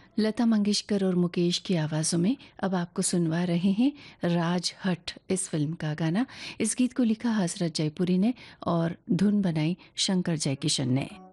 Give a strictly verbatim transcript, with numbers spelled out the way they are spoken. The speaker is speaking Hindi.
लता मंगेशकर और मुकेश की आवाज़ों में अब आपको सुनवा रहे हैं राज हठ इस फिल्म का गाना। इस गीत को लिखा हसरत जयपुरी ने और धुन बनाई शंकर जयकिशन ने।